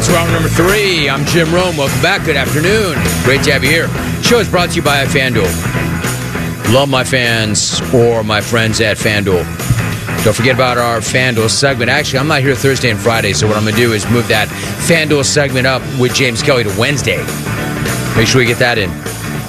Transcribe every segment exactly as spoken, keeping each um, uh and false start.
to hour number three. I'm Jim Rome. Welcome back. Good afternoon. Great to have you here. The show is brought to you by FanDuel. Love my fans or my friends at FanDuel. Don't forget about our FanDuel segment. Actually, I'm not here Thursday and Friday, so what I'm going to do is move that FanDuel segment up with James Kelly to Wednesday. Make sure we get that in.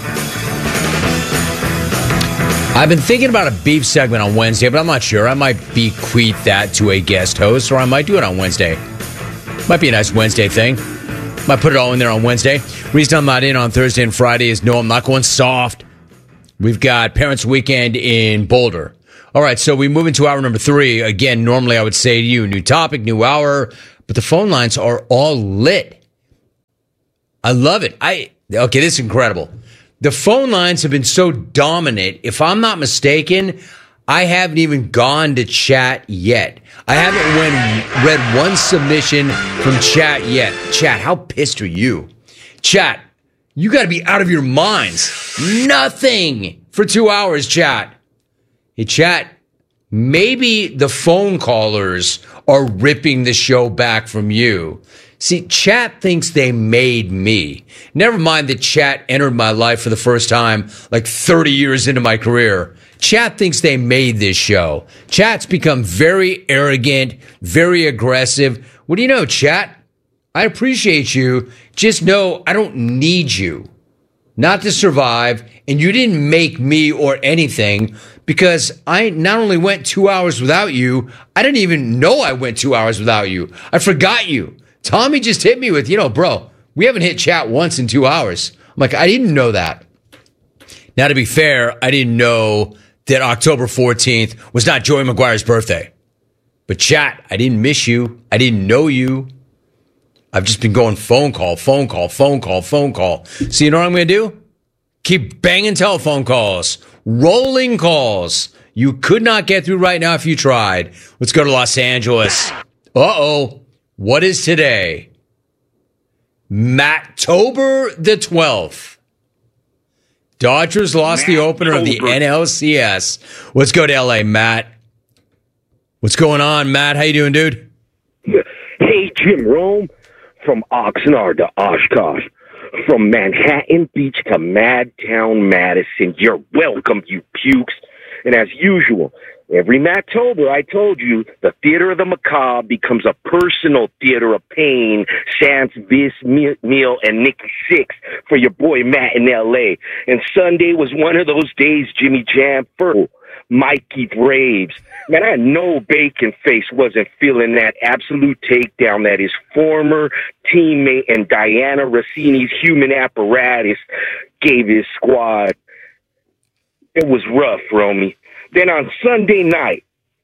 I've been thinking about a beef segment on Wednesday, but I'm not sure. I might bequeath that to a guest host, or I might do it on Wednesday. Might be a nice Wednesday thing. Might put it all in there on Wednesday. Reason I'm not in on Thursday and Friday is no, I'm not going soft. We've got Parents Weekend in Boulder. All right, so we move into hour number three. Again, normally I would say to you, new topic, new hour, but the phone lines are all lit. I love it. I okay, this is incredible. The phone lines have been so dominant. If I'm not mistaken, I haven't even gone to chat yet. I haven't went, read one submission from chat yet. Chat, how pissed are you? Chat, you got to be out of your minds. Nothing for two hours, chat. Hey, chat, maybe the phone callers are ripping the show back from you. See, chat thinks they made me. Never mind that chat entered my life for the first time like thirty years into my career. Chat thinks they made this show. Chat's become very arrogant, very aggressive. What do you know, chat? I appreciate you. Just know I don't need you. Not to survive, and you didn't make me or anything because I not only went two hours without you, I didn't even know I went two hours without you. I forgot you. Tommy just hit me with, you know, bro, we haven't hit chat once in two hours. I'm like, I didn't know that. Now, to be fair, I didn't know that October fourteenth was not Joey Maguire's birthday. But chat, I didn't miss you. I didn't know you. I've just been going phone call, phone call, phone call, phone call. So you know what I'm going to do? Keep banging telephone calls, rolling calls. You could not get through right now if you tried. Let's go to Los Angeles. Uh-oh. What is today? Matt-tober the twelfth. Dodgers lost the opener of the N L C S. Let's go to L A, Matt. What's going on, Matt? How you doing, dude? Hey, Jim Rome. From Oxnard to Oshkosh. From Manhattan Beach to Madtown, Madison. You're welcome, you pukes. And as usual, every Matt-tober, I told you, the theater of the macabre becomes a personal theater of pain. Sans Vis, Meal, and Nikki Sixx for your boy Matt in L A. And Sunday was one of those days, Jimmy Jam, for Mikey Braves. Man, I know Bacon Face wasn't feeling that absolute takedown that his former teammate and Diana Rossini's human apparatus gave his squad. It was rough, Romy. Then on Sunday night,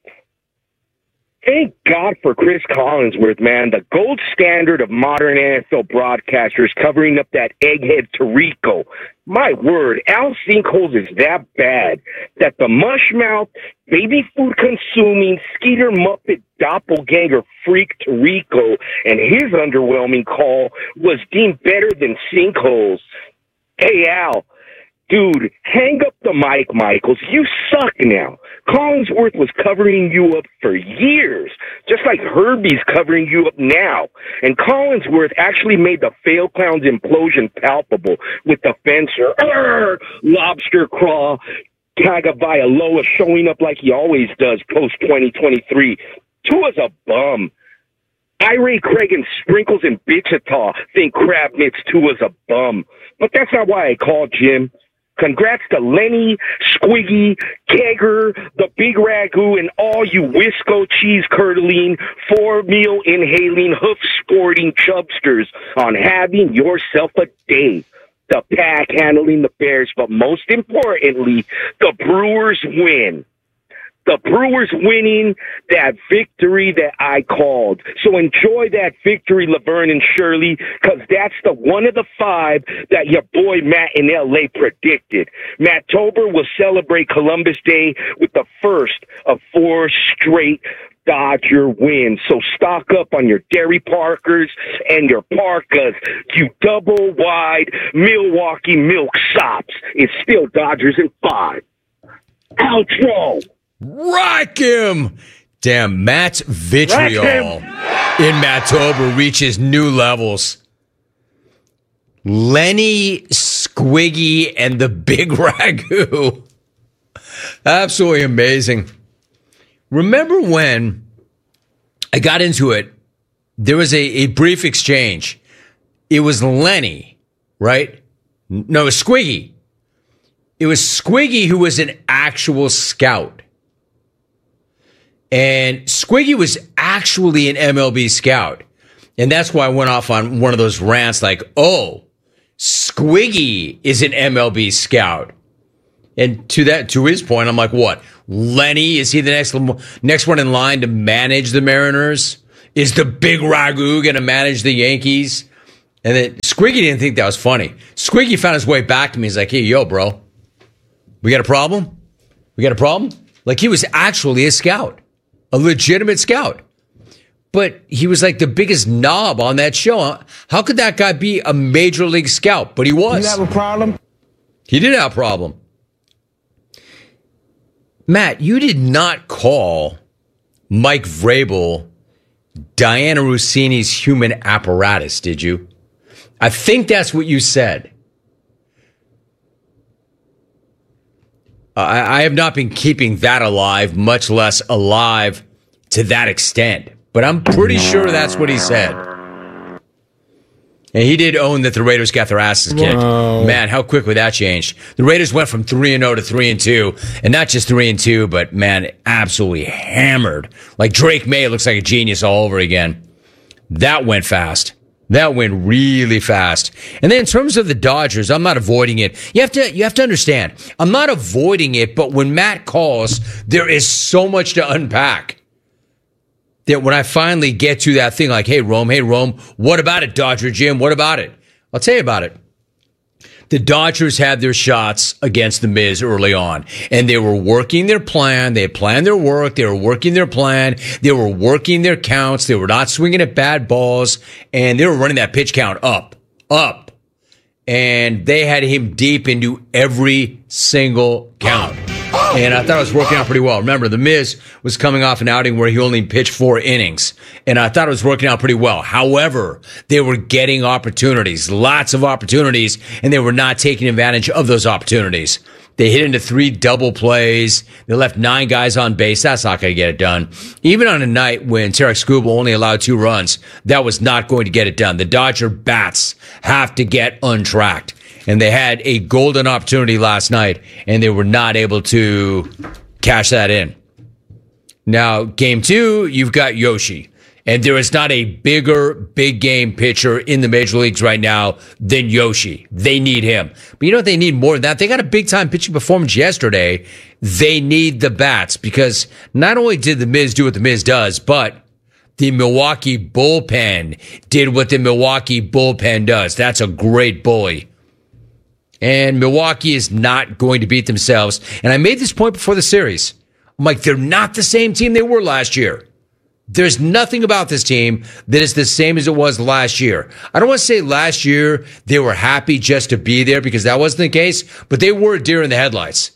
thank God for Chris Collinsworth, man, the gold standard of modern N F L broadcasters covering up that egghead Tirico. My word, Al Sinkholes is that bad that the mushmouth, baby food consuming, Skeeter Muppet doppelganger freak Tirico and his underwhelming call was deemed better than Sinkholes. Hey, Al. Dude, hang up the mic, Michaels. You suck now. Collinsworth was covering you up for years, just like Herbie's covering you up now. And Collinsworth actually made the fail clown's implosion palpable with the fencer, Arr! Lobster crawl, Tagovailoa showing up like he always does post twenty twenty-three. Tua's a bum. Ira Craig and Sprinkles and Wichita think Crab Mitts Tua's a bum. But that's not why I called, Jim. Congrats to Lenny, Squiggy, Kegger, the Big Ragu, and all you Wisco cheese-curdling, four-meal inhaling, hoof-sporting chubsters on having yourself a day. The Pack handling the Bears, but most importantly, the Brewers win. The Brewers winning that victory that I called. So enjoy that victory, Laverne and Shirley, because that's the one of the five that your boy Matt in L A predicted. Matt-tober will celebrate Columbus Day with the first of four straight Dodger wins. So stock up on your Derry Parkers and your Parkas, you double-wide Milwaukee milksops. It's still Dodgers in five. Outro. Rock him! Damn, Matt's vitriol in Mattober reaches new levels. Lenny, Squiggy, and the Big Ragu. Absolutely amazing. Remember when I got into it, there was a, a brief exchange. It was Lenny, right? No, it was Squiggy. It was Squiggy who was an actual scout. And Squiggy was actually an M L B scout. And that's why I went off on one of those rants like, oh, Squiggy is an M L B scout. And to that, to his point, I'm like, what? Lenny, is he the next next one in line to manage the Mariners? Is the Big Ragu going to manage the Yankees? And then Squiggy didn't think that was funny. Squiggy found his way back to me. He's like, hey, yo, bro, we got a problem? We got a problem? Like, he was actually a scout, a legitimate scout. But he was like the biggest knob on that show. How could that guy be a major league scout? But he was. You have a problem? He did have a problem. Matt, you did not call Mike Vrabel Diana Rossini's human apparatus, did you? I think that's what you said. I, I have not been keeping that alive, much less alive to that extent. But I'm pretty sure that's what he said. And he did own that the Raiders got their asses kicked. Whoa. Man, how quickly that changed. The Raiders went from three and oh to three and two. And not just three and two, but, man, absolutely hammered. Like Drake May looks like a genius all over again. That went fast. That went really fast. And then in terms of the Dodgers, I'm not avoiding it. You have to, you have to understand, I'm not avoiding it, but when Matt calls, there is so much to unpack. That when I finally get to that thing like, hey, Rome, hey, Rome, what about it, Dodger Jim? What about it? I'll tell you about it. The Dodgers had their shots against the Miz early on, and they were working their plan. They had planned their work. They were working their plan. They were working their counts. They were not swinging at bad balls, and they were running that pitch count up, up. And they had him deep into every single count. And I thought it was working out pretty well. Remember, The Miz was coming off an outing where he only pitched four innings. And I thought it was working out pretty well. However, they were getting opportunities, lots of opportunities, and they were not taking advantage of those opportunities. They hit into three double plays. They left nine guys on base. That's not going to get it done. Even on a night when Tarek Skubal only allowed two runs, that was not going to get it done. The Dodger bats have to get untracked. And they had a golden opportunity last night, and they were not able to cash that in. Now, game two, you've got Yoshi. And there is not a bigger big game pitcher in the major leagues right now than Yoshi. They need him. But you know what they need more than that? They got a big-time pitching performance yesterday. They need the bats because not only did The Miz do what The Miz does, but the Milwaukee bullpen did what the Milwaukee bullpen does. That's a great bully. And Milwaukee is not going to beat themselves. And I made this point before the series. I'm like, they're not the same team they were last year. There's nothing about this team that is the same as it was last year. I don't want to say last year they were happy just to be there because that wasn't the case, but they were deer in the headlights.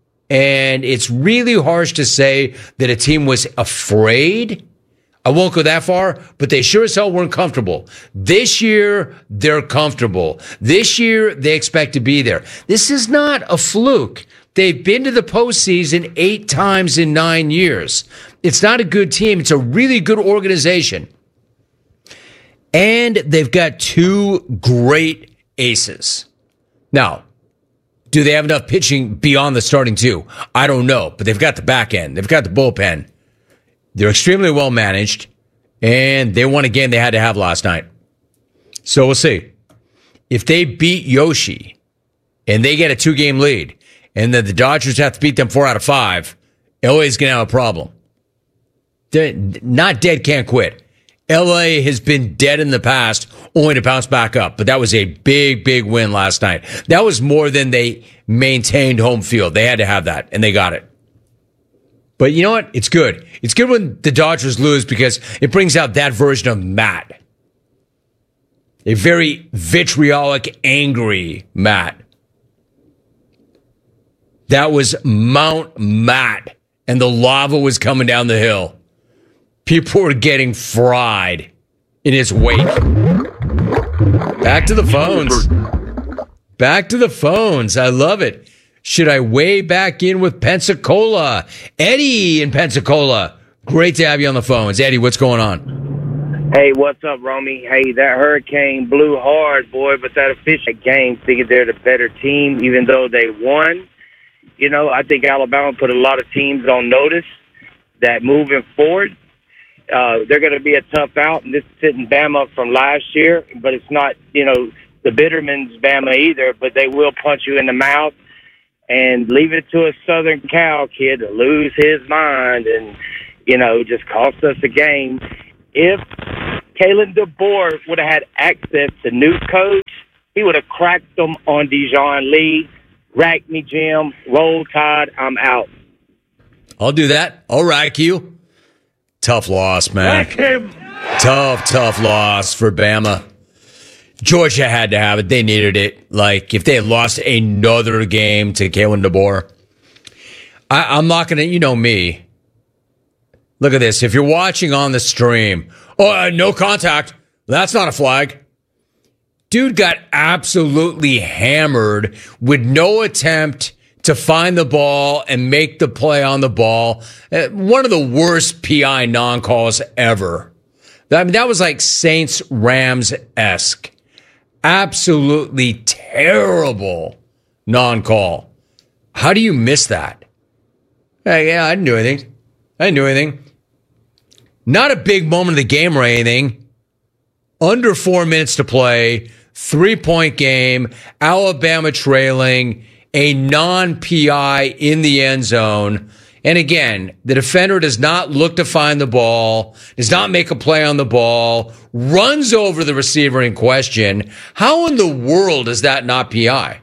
And it's really harsh to say that a team was afraid. I won't go that far, but they sure as hell weren't comfortable. This year, they're comfortable. This year, they expect to be there. This is not a fluke. They've been to the postseason eight times in nine years. It's not a good team. It's a really good organization. And they've got two great aces. Now, do they have enough pitching beyond the starting two? I don't know, but they've got the back end. They've got the bullpen. They're extremely well managed, and they won a game they had to have last night. So we'll see. If they beat Yoshi and they get a two-game lead, and then the Dodgers have to beat them four out of five, L A's going to have a problem. They're not dead, can't quit. L A has been dead in the past, only to bounce back up. But that was a big, big win last night. That was more than they maintained home field. They had to have that, and they got it. But you know what? It's good. It's good when the Dodgers lose because it brings out that version of Matt. A very vitriolic, angry Matt. That was Mount Matt, and the lava was coming down the hill. People were getting fried in his wake. Back to the phones. Back to the phones. I love it. Should I weigh back in with Pensacola? Eddie in Pensacola. Great to have you on the phones. Eddie, what's going on? Hey, what's up, Romy? Hey, that hurricane blew hard, boy, but that official game thinking they're the better team, even though they won. You know, I think Alabama put a lot of teams on notice that moving forward, uh, they're going to be a tough out. And this is sitting Bama from last year, but it's not, you know, the Bitterman's Bama either, but they will punch you in the mouth and leave it to a Southern Cal kid to lose his mind and, you know, just cost us a game. If Kalen DeBoer would have had access to new coach, he would have cracked them on Dijon Lee. Rack me, Jim. Roll Tide. I'm out. I'll do that. I'll rack you. Tough loss, man. Rack him. Tough, tough loss for Bama. Georgia had to have it. They needed it. Like, if they had lost another game to Kalen DeBoer, I, I'm not going to, you know me. Look at this. If you're watching on the stream, oh, uh, no contact. That's not a flag. Dude got absolutely hammered with no attempt to find the ball and make the play on the ball. Uh, one of the worst P I non-calls ever. I mean, that was like Saints-Rams-esque. Absolutely terrible non-call. How do you miss that? Hey, yeah, I didn't do anything. I didn't do anything. Not a big moment of the game or anything. Under four minutes to play. Three-point game. Alabama trailing. A non-P I in the end zone. And again, the defender does not look to find the ball, does not make a play on the ball, runs over the receiver in question. How in the world is that not P I?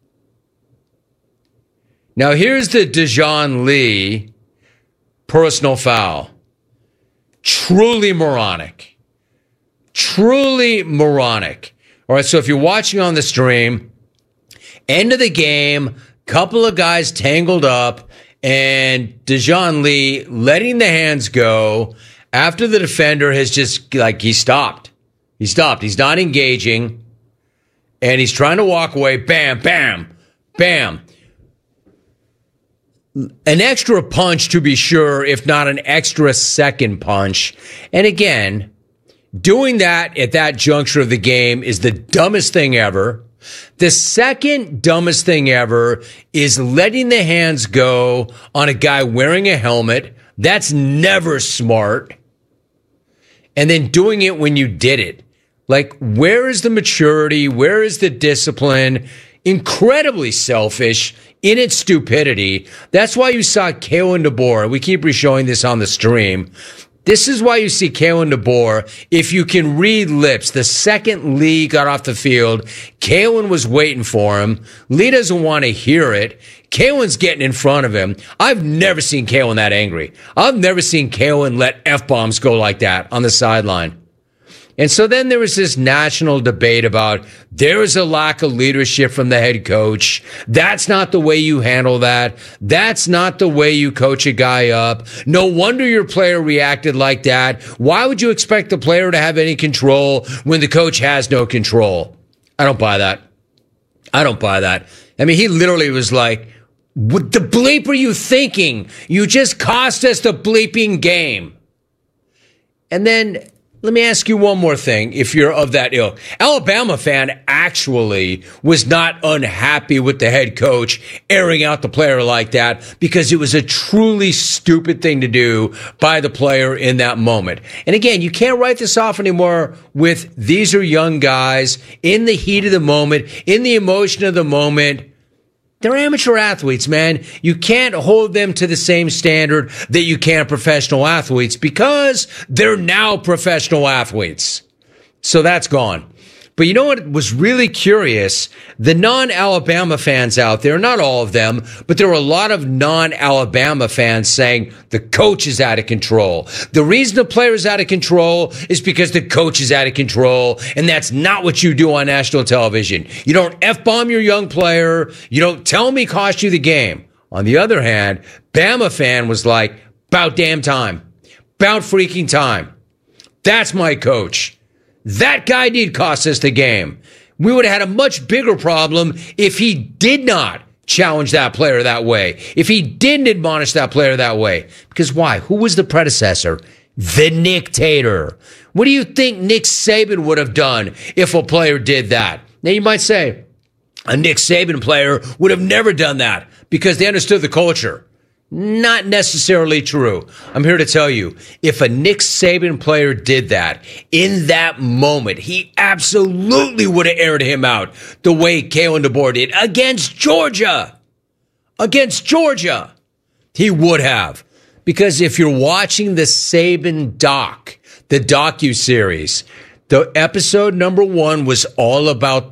Now, here's the Dijon Lee personal foul. Truly moronic. Truly moronic. All right, so if you're watching on the stream, end of the game, couple of guys tangled up, and Dijon Lee letting the hands go after the defender has just, like, he stopped. He stopped. He's not engaging, and he's trying to walk away. Bam, bam, bam. An extra punch, to be sure, if not an extra second punch. And again, doing that at that juncture of the game is the dumbest thing ever. The second dumbest thing ever is letting the hands go on a guy wearing a helmet. That's never smart. And then doing it when you did it. Like, where is the maturity? Where is the discipline? Incredibly selfish in its stupidity. That's why you saw Kalen DeBoer. We keep re-showing this on the stream. This is why you see Kalen DeBoer. If you can read lips, the second Lee got off the field, Kalen was waiting for him. Lee doesn't want to hear it. Kalen's getting in front of him. I've never seen Kalen that angry. I've never seen Kalen let F-bombs go like that on the sideline. And so then there was this national debate about there is a lack of leadership from the head coach. That's not the way you handle that. That's not the way you coach a guy up. No wonder your player reacted like that. Why would you expect the player to have any control when the coach has no control? I don't buy that. I don't buy that. I mean, he literally was like, what the bleep are you thinking? You just cost us the bleeping game. And then let me ask you one more thing, if you're of that ilk. Alabama fan actually was not unhappy with the head coach airing out the player like that because it was a truly stupid thing to do by the player in that moment. And again, you can't write this off anymore with these are young guys in the heat of the moment, in the emotion of the moment. They're amateur athletes, man. You can't hold them to the same standard that you can professional athletes because they're now professional athletes. So that's gone. But you know what was really curious? The non-Alabama fans out there, not all of them, but there were a lot of non-Alabama fans saying the coach is out of control. The reason the player is out of control is because the coach is out of control, and that's not what you do on national television. You don't F-bomb your young player. You don't tell me cost you the game. On the other hand, Bama fan was like, about damn time. About freaking time. That's my coach. That guy did cost us the game. We would have had a much bigger problem if he did not challenge that player that way, if he didn't admonish that player that way. Because why? Who was the predecessor? The Nick-tator. What do you think Nick Saban would have done if a player did that? Now, you might say, a Nick Saban player would have never done that because they understood the culture. Not necessarily true. I'm here to tell you, if a Nick Saban player did that, in that moment, he absolutely would have aired him out the way Kalen DeBoer did against Georgia. Against Georgia. He would have. Because if you're watching the Saban doc, the docu-series, the episode number one was all about